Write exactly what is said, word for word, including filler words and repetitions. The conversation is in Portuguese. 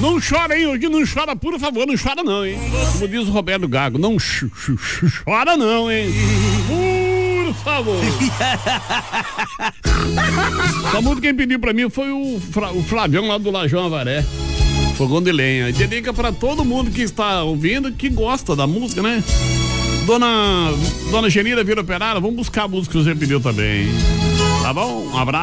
Não chora, hein? Hoje não chora, por favor, não chora não, hein? Como diz o Roberto Gago, não ch ch ch chora não, hein? Por favor. Essa música quem pediu pra mim foi o, Fra o Flavião lá do Lajão Avaré. Fogão de lenha. E dedica pra todo mundo que está ouvindo, que gosta da música, né? Dona, Dona Genira Vira Operária, vamos buscar a música que você pediu também. Tá bom? Um abraço.